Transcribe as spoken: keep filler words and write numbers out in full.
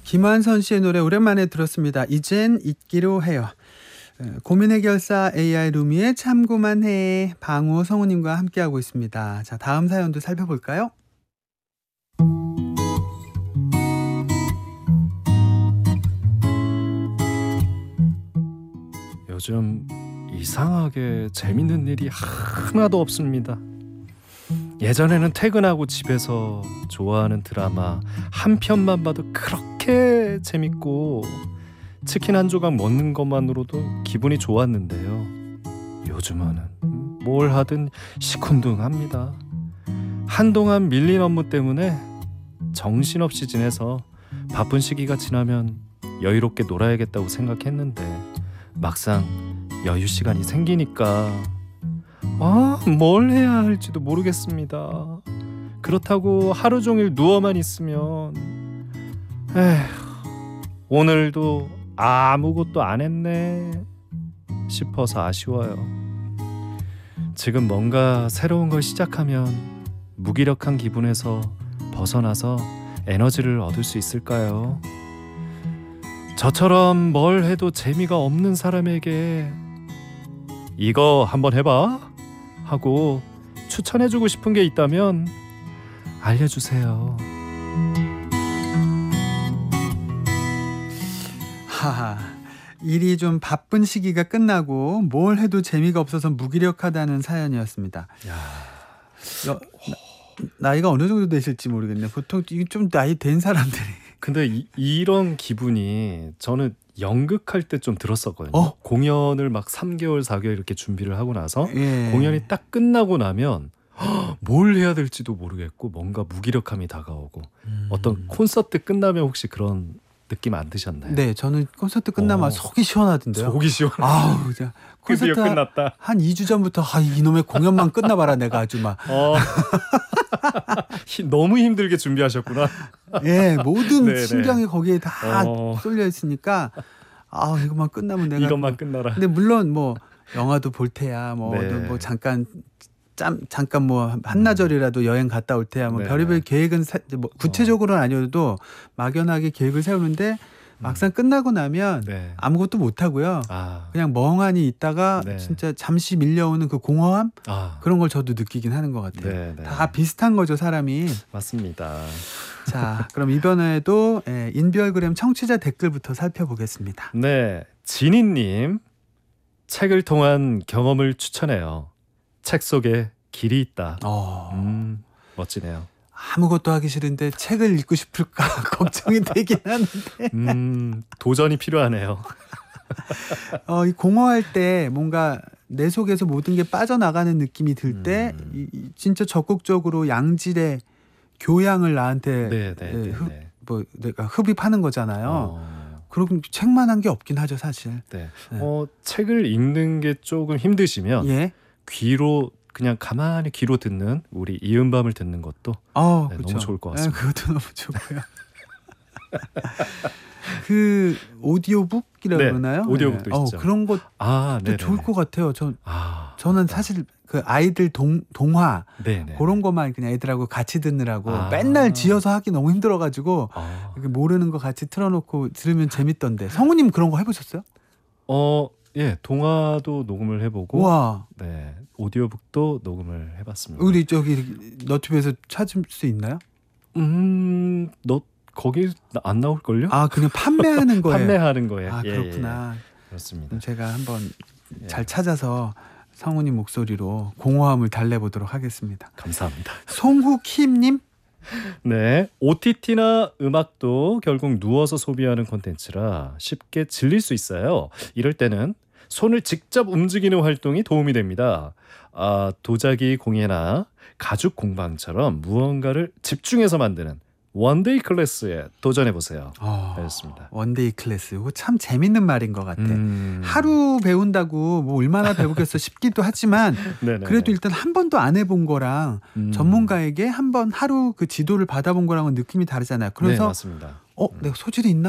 김완선 씨의 노래 오랜만에 들었습니다. 이젠 잊기로 해요. 고민 해결사 에이아이 루미의 참고만 해. 방우 성우님과 함께하고 있습니다. 자, 다음 사연도 살펴볼까요? 요즘 이상하게 재밌는 일이 하나도 없습니다. 예전에는 퇴근하고 집에서 좋아하는 드라마 한 편만 봐도 그렇게 재밌고 치킨 한 조각 먹는 것만으로도 기분이 좋았는데요. 요즘은 뭘 하든 시큰둥합니다. 한동안 밀린 업무 때문에 정신없이 지내서 바쁜 시기가 지나면 여유롭게 놀아야겠다고 생각했는데 막상 여유 시간이 생기니까 아, 뭘 해야 할지도 모르겠습니다. 그렇다고 하루 종일 누워만 있으면 에휴, 오늘도 아무것도 안 했네 싶어서 아쉬워요. 지금 뭔가 새로운 걸 시작하면 무기력한 기분에서 벗어나서 에너지를 얻을 수 있을까요? 저처럼 뭘 해도 재미가 없는 사람에게 이거 한번 해봐 하고 추천해주고 싶은 게 있다면 알려주세요. 하하, 일이 좀 바쁜 시기가 끝나고 뭘 해도 재미가 없어서 무기력하다는 사연이었습니다. 야, 여, 나, 나이가 어느 정도 되실지 모르겠네요. 보통 좀 나이 된 사람들이. 근데 이, 이런 기분이 저는 연극할 때 좀 들었었거든요. 어? 공연을 막 삼 개월, 사 개월 이렇게 준비를 하고 나서 예. 공연이 딱 끝나고 나면 허, 뭘 해야 될지도 모르겠고 뭔가 무기력함이 다가오고 음. 어떤 콘서트 끝나면 혹시 그런 느낌 안 드셨나요? 네, 저는 콘서트 끝나면 어. 속이 시원하던데요. 속이 시원. 아우, 진짜 콘서트 드디어 끝났다. 한 이 주 전부터 아, 이놈의 공연만 끝나봐라 내가 아주 막. 어. 너무 힘들게 준비하셨구나. 예, 모든 네네. 신경이 거기에 다 어. 쏠려 있으니까 아, 이것만 끝나면 내가 이것만 끝나라. 근데 물론 뭐 영화도 볼 테야 뭐, 네. 뭐 잠깐 짬 잠깐 뭐 한나절이라도 여행 갔다 올 테야 뭐 네. 별의별 계획은 사, 뭐 구체적으로는 아니어도 막연하게 계획을 세우는데 막상 끝나고 나면 네. 아무것도 못 하고요. 아. 그냥 멍하니 있다가 네. 진짜 잠시 밀려오는 그 공허함 아. 그런 걸 저도 느끼긴 하는 것 같아요. 네, 네. 다 비슷한 거죠, 사람이. 맞습니다. 자, 그럼 이번에도 예, 인별그램 청취자 댓글부터 살펴보겠습니다. 네, 진희님 책을 통한 경험을 추천해요. 책 속에 길이 있다. 어, 음, 멋지네요. 아무것도 하기 싫은데 책을 읽고 싶을까 걱정이 되긴 하는데 음, 도전이 필요하네요. 어, 이 공허할 때 뭔가 내 속에서 모든 게 빠져나가는 느낌이 들 때 음. 이, 이 진짜 적극적으로 양질의 교양을 나한테 네, 네, 예, 네, 흡, 네. 뭐 내가 흡입하는 거잖아요. 어, 그럼 책만 한 게 없긴 하죠, 사실. 네. 네. 어, 책을 읽는 게 조금 힘드시면 예. 귀로 그냥 가만히 귀로 듣는 우리 이은밤을 듣는 것도 어, 네, 그렇죠. 너무 좋을 것 예, 같습니다. 그것도 너무 좋고요. 그 오디오북이라고 네, 그러나요? 오디오북도 네. 있죠. 어, 그런 것도 아, 네, 좋을 것 같아요. 저 아, 저는 맞다. 사실 그 아이들 동 동화 네, 네. 그런 것만 그냥 애들하고 같이 듣느라고 아. 맨날 지어서 하기 너무 힘들어가지고 아. 이렇게 모르는 거 같이 틀어놓고 들으면 재밌던데. 성우님 그런 거 해보셨어요? 어, 예, 동화도 녹음을 해보고, 우와, 네, 오디오북도 녹음을 해봤습니다. 우리 저기 너튜브에서 찾을 수 있나요? 음, 너 거기 나- 안 나올 걸요? 아, 그냥 판매하는 거예요. 판매하는 거예요. 아, 예, 그렇구나. 예, 예. 그렇습니다. 그럼 제가 한번 예. 잘 찾아서 성우님 목소리로 공허함을 달래보도록 하겠습니다. 감사합니다. 송후킴님? 네, 오티티나 음악도 결국 누워서 소비하는 콘텐츠라 쉽게 질릴 수 있어요. 이럴 때는 손을 직접 움직이는 활동이 도움이 됩니다. 아, 도자기 공예나 가죽 공방처럼 무언가를 집중해서 만드는 원데이 클래스에 도전해보세요. 어, 알겠습니다. 원데이 클래스. 이거 참 재밌는 말인 것 같아. 음. 하루 배운다고 뭐 얼마나 배우겠어 싶기도 하지만 네네네. 그래도 일단 한 번도 안 해본 거랑 음. 전문가에게 한 번 하루 그 지도를 받아본 거랑은 느낌이 다르잖아요. 네, 그래서 맞습니다. 어, 내가 소질이 있나?